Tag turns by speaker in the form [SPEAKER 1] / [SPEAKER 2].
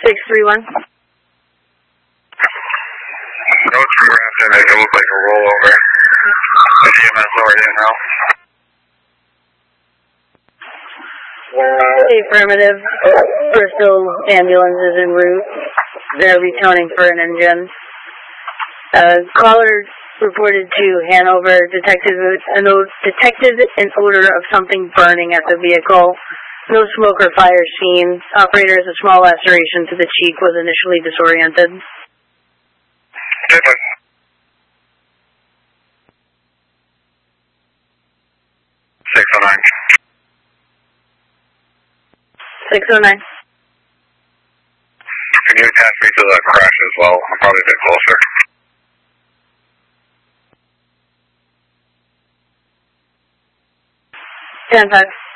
[SPEAKER 1] 631.
[SPEAKER 2] Notes from Grafton make it look like a rollover. The EMS already in now.
[SPEAKER 1] Affirmative. Bristol ambulance is en route. They're retoning for an engine. Caller reported to Hanover, detected an odor of something burning at the vehicle. No smoke or fire seen. Operator has a small laceration to the cheek, was initially disoriented.
[SPEAKER 2] 609.
[SPEAKER 1] 609.
[SPEAKER 2] Can you attach me to the crash as well? I'm probably a bit closer.
[SPEAKER 1] Stand 5.